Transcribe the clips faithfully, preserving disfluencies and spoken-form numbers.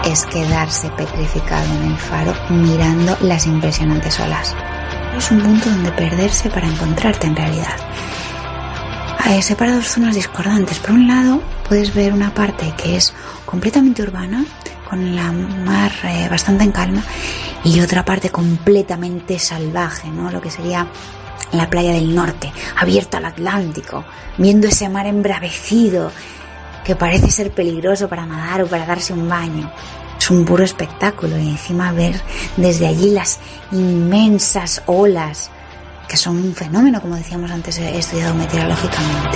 es quedarse petrificado en el faro mirando las impresionantes olas. Es un punto donde perderse para encontrarte en realidad. Hay separados zonas discordantes. Por un lado, puedes ver una parte que es completamente urbana, con la mar eh, bastante en calma, y otra parte completamente salvaje, ¿no? Lo que sería la playa del norte, abierta al Atlántico, viendo ese mar embravecido que parece ser peligroso para nadar o para darse un baño. Es un puro espectáculo, y encima ver desde allí las inmensas olas, que son un fenómeno, como decíamos antes, he estudiado meteorológicamente.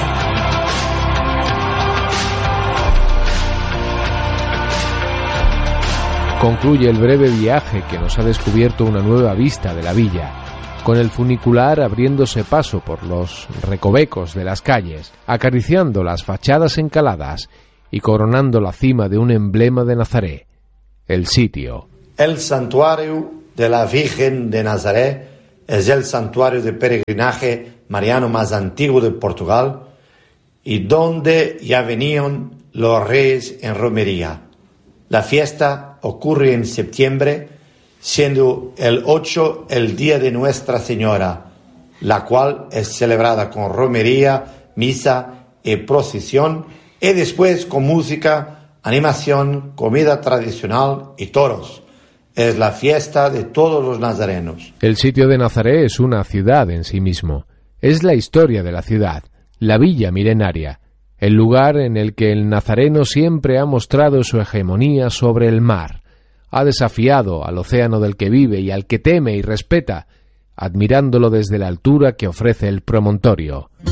Concluye el breve viaje que nos ha descubierto una nueva vista de la villa, con el funicular abriéndose paso por los recovecos de las calles, acariciando las fachadas encaladas y coronando la cima de un emblema de Nazaret, el sitio. El santuario de la Virgen de Nazaret es el santuario de peregrinaje mariano más antiguo de Portugal y donde ya venían los reyes en romería. La fiesta ocurre en septiembre, siendo el ocho el día de Nuestra Señora, la cual es celebrada con romería, misa y procesión, y después con música, animación, comida tradicional y toros. Es la fiesta de todos los nazarenos. El sitio de Nazaret es una ciudad en sí mismo. Es la historia de la ciudad, la villa milenaria, el lugar en el que el nazareno siempre ha mostrado su hegemonía sobre el mar. Ha desafiado al océano del que vive y al que teme y respeta, admirándolo desde la altura que ofrece el promontorio.